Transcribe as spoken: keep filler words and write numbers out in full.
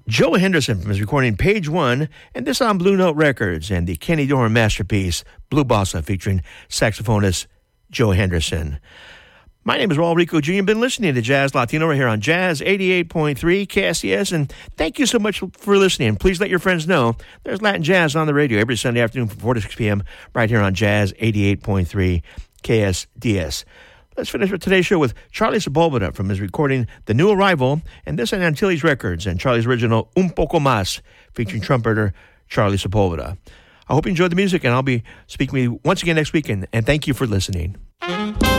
Joe Henderson from his recording Page One, and this on Blue Note Records, and the Kenny Dorham masterpiece, Blue Bossa, featuring saxophonist Joe Henderson. My name is Raul Rico Junior You've been listening to Jazz Latino right here on Jazz eighty-eight point three K S C S, and thank you so much for listening. Please let your friends know there's Latin Jazz on the radio every Sunday afternoon from four to six p.m. right here on Jazz eighty-eight point three K S D S. Let's finish with today's show with Charlie Sepulveda from his recording The New Arrival, and this on Antilles Records, and Charlie's original Un Poco Más, featuring trumpeter Charlie Sepulveda. I hope you enjoyed the music, and I'll be speaking with you once again next week, and, and thank you for listening.